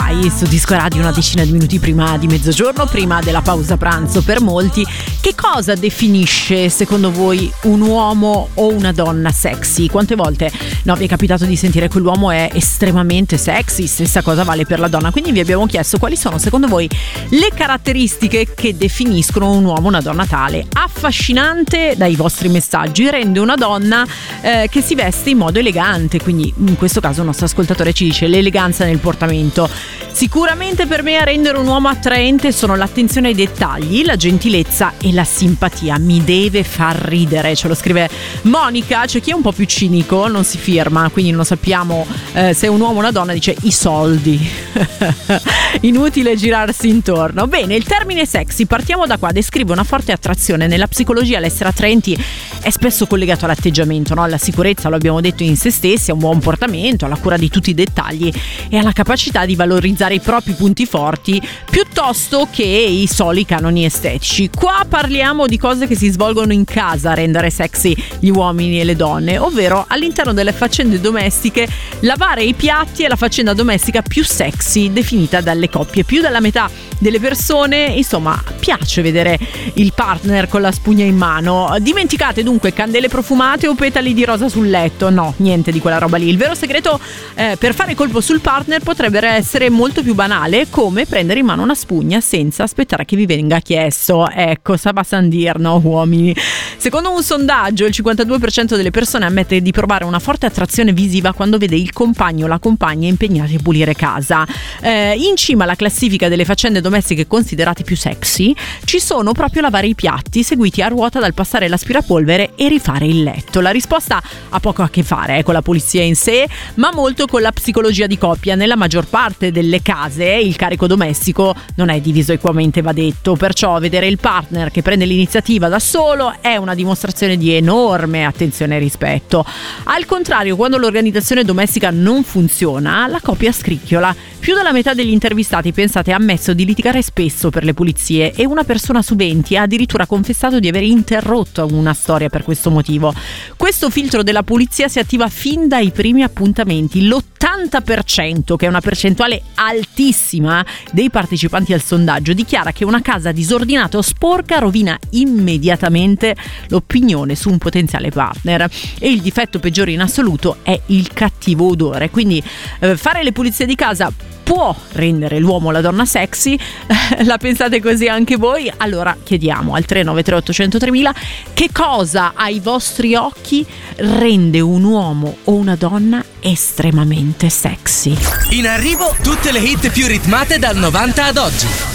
Sky su Disco Radio, una decina di minuti prima di mezzogiorno, prima della pausa pranzo per molti. Che cosa definisce secondo voi un uomo o una donna sexy? Quante volte vi è capitato di sentire che l'uomo è estremamente sexy? Stessa cosa vale per la donna. Quindi vi abbiamo chiesto quali sono secondo voi le caratteristiche che definiscono un uomo o una donna tale. Affascinante dai vostri messaggi rende una donna che si veste in modo elegante, quindi in questo caso il nostro ascoltatore ci dice l'eleganza nel portamento. Sicuramente per me a rendere un uomo attraente sono l'attenzione ai dettagli, la gentilezza e la simpatia. Mi deve far ridere, ce lo scrive Monica. C'è chi è un po' più cinico, non si firma, quindi non sappiamo se è un uomo o una donna, dice i soldi. Inutile girarsi intorno. Bene, il termine sexy, partiamo da qua, descrive una forte attrazione. Nella psicologia l'essere attraenti è spesso collegato all'atteggiamento, alla sicurezza, lo abbiamo detto, in se stessi, a un buon portamento, alla cura di tutti i dettagli e alla capacità di valorizzare i propri punti forti piuttosto che i soli canoni estetici. Qua parliamo di cose che si svolgono in casa a rendere sexy gli uomini e le donne, ovvero all'interno delle faccende domestiche. Lavare i piatti è la faccenda domestica più sexy definita dalle coppie. Più della metà delle persone, insomma, piace vedere il partner con la spugna in mano. Dimenticate dunque candele profumate o petali di rosa sul letto. No, niente di quella roba lì. Il vero segreto per fare colpo sul partner potrebbe essere molto più banale, come prendere in mano una spugna senza aspettare che vi venga chiesto. Ecco, sabasan dir, no, uomini. Secondo un sondaggio, il 52% delle persone ammette di provare una forte attrazione visiva quando vede il compagno o la compagna impegnati a pulire casa. In cima alla classifica delle faccende domestiche considerate più sexy ci sono proprio lavare i piatti, seguiti a ruota dal passare l'aspirapolvere e rifare il letto. La risposta ha poco a che fare con la pulizia in sé, ma molto con la psicologia di coppia. Nella maggior parte delle case il carico domestico non è diviso equamente, va detto, perciò vedere il partner che prende l'iniziativa da solo è una dimostrazione di enorme attenzione e rispetto. Al contrario, quando l'organizzazione domestica non funziona, la coppia scricchiola. Più della metà degli intervistati, pensate, ha ammesso di litigare spesso per le pulizie e una persona su 20 ha addirittura confessato di aver interrotto una storia per questo motivo. Questo filtro della pulizia si attiva fin dai primi appuntamenti. L'80%, che è una percentuale altissima dei partecipanti al sondaggio, dichiara che una casa disordinata o sporca rovina immediatamente l'opinione su un potenziale partner, e il difetto peggiore in assoluto è il cattivo odore. Quindi fare le pulizie di casa può rendere l'uomo o la donna sexy. La pensate così anche voi? Allora chiediamo al 393 3000 che cosa ai vostri occhi rende un uomo o una donna estremamente sexy. In arrivo tutte le hit più ritmate dal 90 ad oggi.